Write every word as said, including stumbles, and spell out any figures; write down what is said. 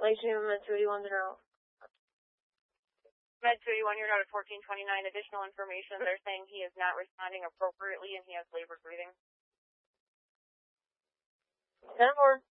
Light chain med two eighty-ones are out. Med two eighty-one, you're out at fourteen twenty-nine. Additional information, they're saying he is not responding appropriately and he has labored breathing. ten four.